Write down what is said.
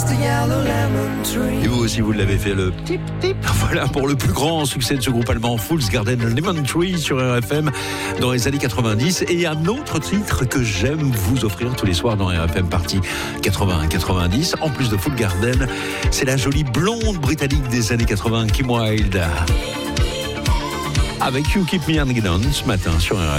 Et vous aussi, vous l'avez fait, le tip tip. Voilà pour le plus grand succès de ce groupe allemand, Fool's Garden, Lemon Tree sur RFM dans les années 90. Et un autre titre que j'aime vous offrir tous les soirs dans RFM partie 80-90, en plus de Fool's Garden, c'est la jolie blonde britannique des années 80, Kim Wilde. Avec You Keep Me Hanging On ce matin sur RFM.